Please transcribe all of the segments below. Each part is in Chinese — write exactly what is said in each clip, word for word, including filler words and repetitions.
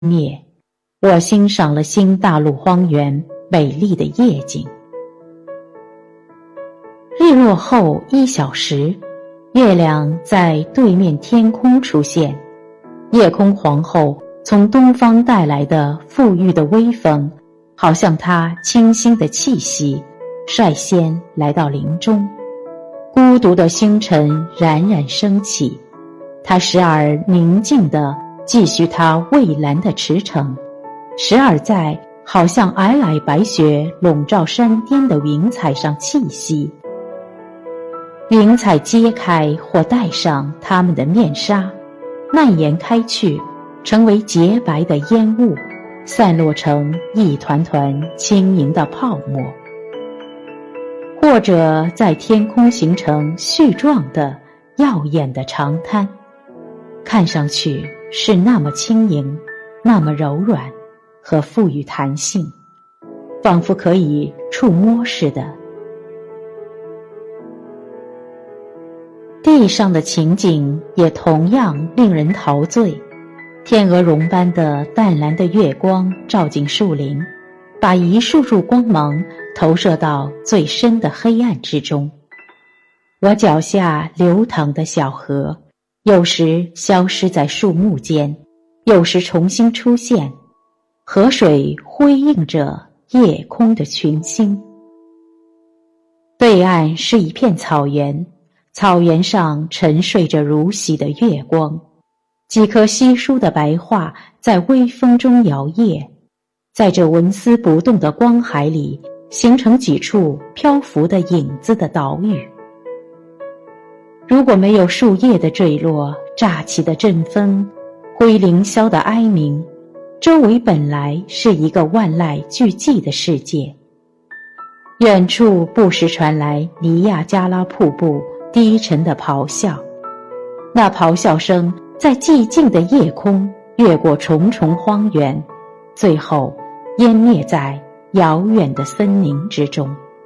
灭，我欣赏了新大陆荒原美丽的夜景。日落后一小时，月亮在对面天空出现，夜空皇后从东方带来的馥郁的微风，好像她清新的气息，率先来到林中。孤独的星辰冉冉升起，它时而宁静地继续它蔚蓝的驰骋，时而在好像皑皑白雪笼罩山巅的云彩上栖息。云彩揭开或戴上它们的面纱，蔓延开去，成为洁白的烟雾，散落成一团团轻盈的泡沫，或者在天空形成絮状的耀眼的长滩，看上去是那么轻盈，那么柔软和富予弹性，仿佛可以触摸似的。地上的情景也同样令人陶醉，天鹅绒般的淡蓝的月光照进树林，把一束束光芒投射到最深的黑暗之中。我脚下流淌的小河，有时消失在树木间，有时重新出现，河水辉映着夜空的群星。对岸是一片草原，草原上沉睡着如洗的月光，几颗稀疏的白桦在微风中摇曳，在这纹丝不动的光海里，形成几处漂浮的影子的岛屿。如果没有树叶的坠落、乍起的阵风、灰凌霄的哀鸣，周围本来是一个万籁俱寂的世界。远处不时传来尼亚加拉瀑布低沉的咆哮，那咆哮声在寂静的夜空越过重重荒原，最后湮灭在遥远的森林之中。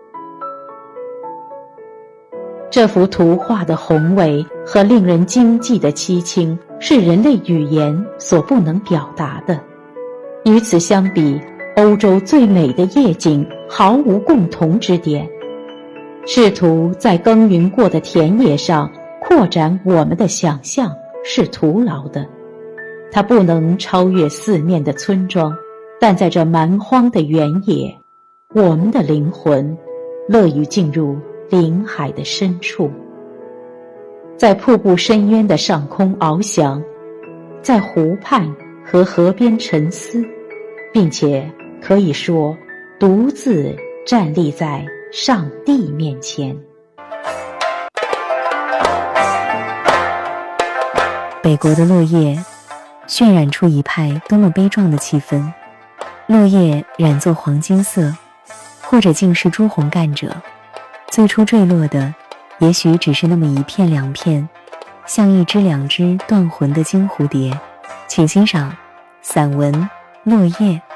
这幅图画的宏伟和令人惊悸的凄清，是人类语言所不能表达的。与此相比，欧洲最美的夜景毫无共同之点。试图在耕耘过的田野上扩展我们的想象是徒劳的，它不能超越四面的村庄，但在这蛮荒的原野，我们的灵魂乐于进入林海的深处，在瀑布深渊的上空翱翔，在湖畔和河边沉思，并且可以说独自站立在上帝面前。 北国的落叶渲染出一派多么悲壮的气氛，落叶染作黄金色，或者竟是朱红干者。最初坠落的也许只是那么一片两片，像一只两只断魂的金蝴蝶。请欣赏散文《落叶》。